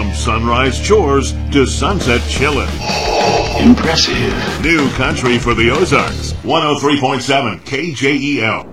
From sunrise chores to sunset chillin'. Impressive. New country for the Ozarks. 103.7 KJEL.